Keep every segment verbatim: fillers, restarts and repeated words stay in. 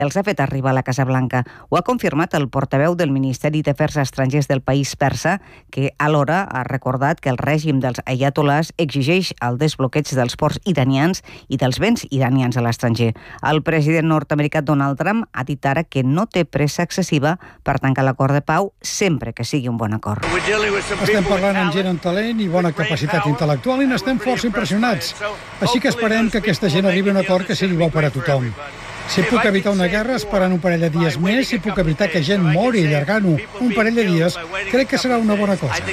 els ha fet arribar a la Casa Blanca. Ho ha confirmat el portaveu del Ministeri d'Afers Estrangers del país persa, que alhora ha recordat que el règim dels ayatolás exigeix el desbloqueig dels ports iranians i dels béns iranians a l'estranger. El president nord-americà Donald Trump ha dit ara que no té pressa excessiva per tancar l'acord de pau sempre que sigui un bon acord. Estem parlant amb gent amb talent i bona capacitat intel·lectual i n'estem força impressionats. Així que esperem que aquesta gent arribi a un acord que sigui bo per a tothom. Si puc evitar una guerra esperant un parell de dies més, si puc evitar que gent mori allargant-ho un parell de dies, crec que serà una bona cosa.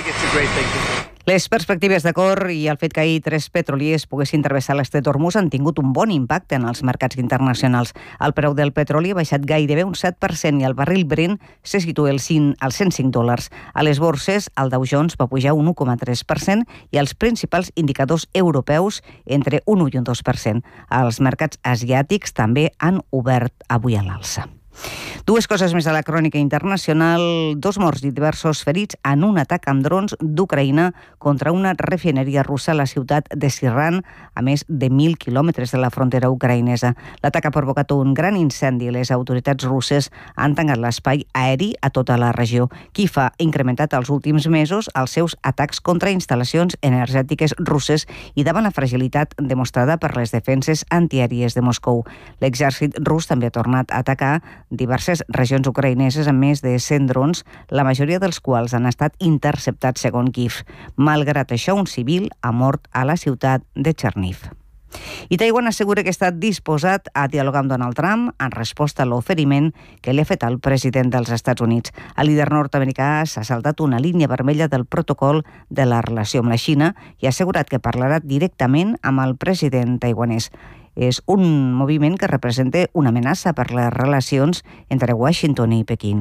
Les perspectives d'acord i el fet que ahir tres petroliers poguessin travessar l'estret d'Hormuz han tingut un bon impacte en els mercats internacionals. El preu del petroli ha baixat gairebé un set per cent i el barril Brent se situa als cent cinc dòlars. A les borses, el Dow Jones va pujar un u coma tres per cent i els principals indicadors europeus entre un u i un dos per cent. Els mercats asiàtics també han obert avui a l'alça. Dues coses més a la crònica internacional. Dos morts i diversos ferits en un atac amb drons d'Ucraïna contra una refineria russa a la ciutat de Sirran, a més de mil quilòmetres de la frontera ucraïnesa. L'atac ha provocat un gran incendi i les autoritats russes han tancat l'espai aeri a tota la regió. Kiev ha incrementat els últims mesos els seus atacs contra instal·lacions energètiques russes i davant la fragilitat demostrada per les defenses antiaèries de Moscou. L'exèrcit rus també ha tornat a atacar diverses regions ucraïneses amb més de cent drons, la majoria dels quals han estat interceptats segons Kiev. Malgrat això, un civil ha mort a la ciutat de Cherniv. I Taiwan assegura que està disposat a dialogar amb Donald Trump en resposta a l'oferiment que li ha fet el president dels Estats Units. El líder nord-americà s'ha saltat una línia vermella del protocol de la relació amb la Xina i ha assegurat que parlarà directament amb el president taiwanès. És un moviment que representa una amenaça per les relacions entre Washington i Pequín.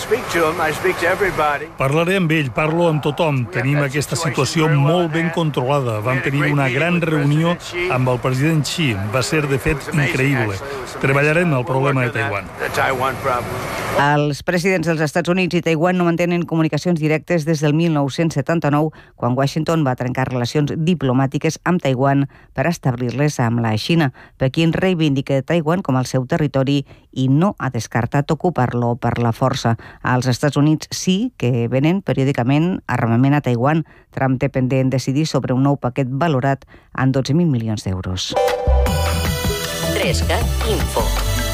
Parlaré amb ell, parlo amb tothom. Tenim aquesta situació molt ben controlada. Vam tenir una gran reunió amb el president Xi. Va ser, de fet, increïble. Treballarem el problema de Taiwan. Els presidents dels Estats Units i Taiwan no mantenen comunicacions directes des del mil nou-cents setanta-nou, quan Washington va trencar relacions diplomàtiques amb Taiwan per establir-les amb la Xina. Pequín reivindica Taiwan com el seu territori i no ha descartat ocupar-lo per la força. Als Estats Units sí que venen periòdicament armament a Taiwan. Trump té pendent decidir sobre un nou paquet valorat en dotze mil milions d'euros. Tresca Info.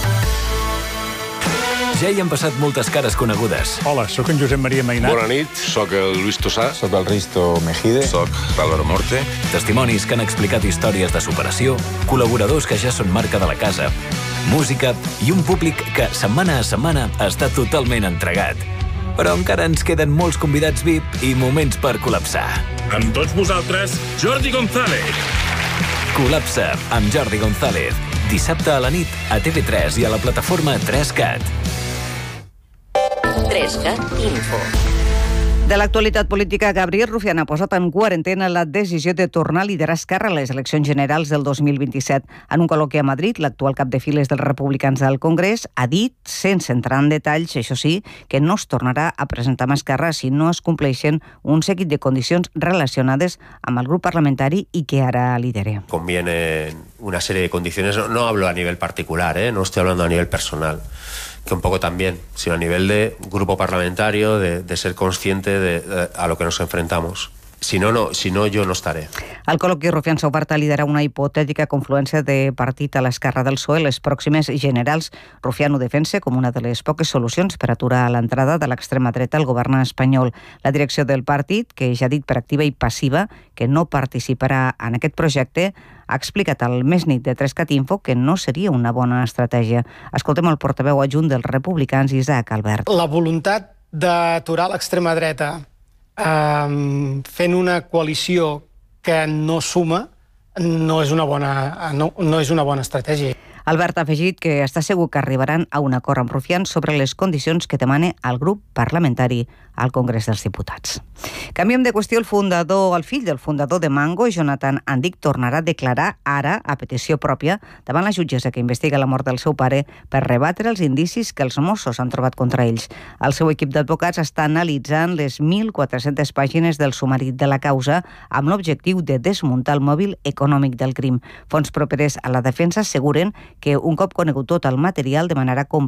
Ja hi han passat moltes cares conegudes. Hola, sóc en Josep Maria Mainat. Bona nit, sóc el Luis Tossà. Sóc el Risto Mejide. Sóc l'Álvaro Morte. Testimonis que han explicat històries de superació, col·laboradors que ja són marca de la casa, música i un públic que setmana a setmana està totalment entregat. Però encara ens queden molts convidats V I P i moments per col·lapsar. Amb tots vosaltres, Jordi González. Col·lapsa amb Jordi González. Dissabte a la nit a T V tres i a la plataforma tres cat. trescat Info. De l'actualitat política, Gabriel Rufián ha posat en quarantena la decisió de tornar a liderar Esquerra a les eleccions generals del dos mil vint-i-set. En un col·loqui a Madrid, l'actual cap de files dels republicans del Congrés ha dit, sense entrar en detalls, això sí, que no es tornarà a presentar amb Esquerra si no es compleixen un seguit de condicions relacionades amb el grup parlamentari i que ara lidere. Conviene una serie de condiciones, no hablo a nivel particular, ¿eh? No estoy hablando a nivel personal, que un poco también, sino a nivel de grupo parlamentario, de, de ser consciente de, de a lo que nos enfrentamos. Si no, no, si no, jo no estaré. Al col·loqui, Rufián s'ha obert a liderar una hipotètica confluència de partit a l'esquerra del P S O E les pròximes generals. Rufián ho defensa com una de les poques solucions per aturar l'entrada de l'extrema dreta al govern espanyol. La direcció del partit, que ja ha dit per activa i passiva que no participarà en aquest projecte, ha explicat al Més Nit de trescat Info que no seria una bona estratègia. Escoltem el portaveu adjunt dels republicans, Isaac Albert. La voluntat d'aturar l'extrema dreta Um, fent una coalició que no suma no és una bona, no, no és una bona estratègia. Albert ha afegit que està segur que arribaran a un acord amb Rufián sobre les condicions que demana el grup parlamentari al Congrés dels Diputats. Canviem de qüestió. El fundador, el fill del fundador de Mango, Jonathan Andic, tornarà a declarar ara, a petició pròpia, davant la jutgessa que investiga la mort del seu pare per rebatre els indicis que els Mossos han trobat contra ells. El seu equip d'advocats està analitzant les mil quatre-centes pàgines del sumari de la causa amb l'objectiu de desmuntar el mòbil econòmic del crim. Fons properes a la defensa asseguren que un cop conegut tot el material demanarà